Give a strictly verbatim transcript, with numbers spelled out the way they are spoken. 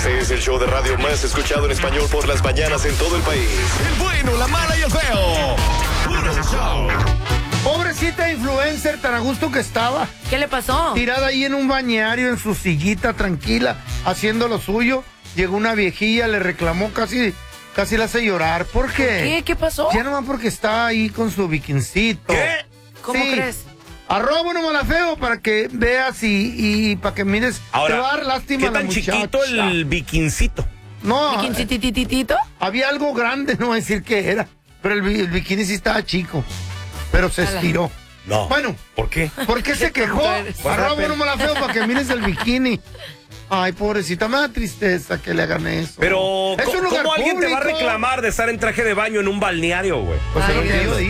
Este es el show de radio más escuchado en español por las mañanas en todo el país. El bueno, la mala y el feo. Puro show. Pobrecita influencer, tan a gusto que estaba. ¿Qué le pasó? Tirada ahí en un bañario, en su sillita, tranquila, haciendo lo suyo. Llegó una viejilla, le reclamó, casi, casi la hace llorar. ¿Por qué? ¿Por qué? ¿Qué pasó? Ya nomás porque está ahí con su bikincito. ¿Qué? ¿Cómo Sí. crees? Arroba uno malafeo para que veas y, y para que mires. Ahora, te va a dar lástima ¿qué a la tan muchacha. chiquito el bikincito? No, ¿Bikincitititito? había algo grande, no voy a decir qué era. Pero el, bi- el bikini sí estaba chico. Pero se Ala. estiró. No. Bueno, ¿Por qué? ¿por qué se quejó? tonto eres. Arroba uno malafeo para que mires el bikini. Ay, pobrecita, me da tristeza que le hagan eso. Pero, es un lugar ¿cómo alguien te va a público. reclamar de estar en traje de baño en un balneario, güey? Pues es Ay, lo que yo Dios. digo.